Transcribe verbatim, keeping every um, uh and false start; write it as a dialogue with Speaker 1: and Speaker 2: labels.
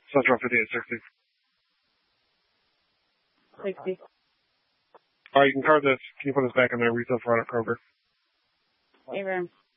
Speaker 1: Central fifty-eight sixty.
Speaker 2: sixty.
Speaker 1: All right, you can card this. Can you put this back in there? Retail for at Kroger.
Speaker 2: Abraham.